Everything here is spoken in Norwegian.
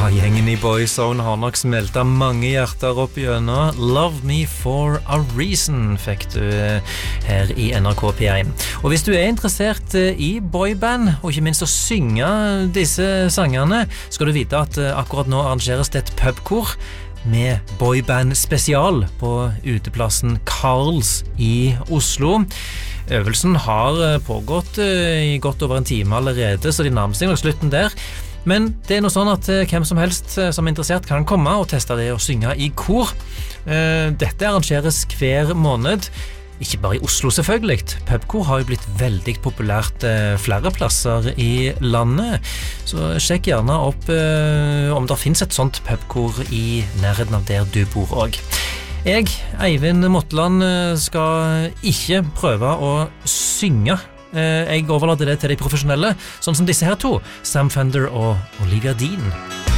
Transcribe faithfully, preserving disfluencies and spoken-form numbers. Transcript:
Ja, gjengen i Boyzone har nok smeltet mange hjerter opp gjennom. Love Me For A Reason fikk du her i N R K P én. Og hvis du er interessert i boyband, og ikke minst å synge disse sangerne, skal du vite at akkurat nå arrangeres det et pubkor med boyband spesial på uteplassen Karls i Oslo. Øvelsen har pågått i godt over en time allerede, så de nærmer seg nok slutten der. Men det er noe sånn at hvem som helst som er interessert kan komme og teste det å synge i kor. Dette arrangeres hver måned, ikke bare i Oslo selvfølgelig. Pubkor har jo blitt veldig populært flere plasser i landet, så sjekk gjerne opp om det finnes et sånt pubkor i nærheten av der du bor også. Jeg, Eivind Motland, skal ikke prøve å synge. Jeg overlater det til de profesjonelle, sånn som disse her to, Sam Fender og Olivia Dean.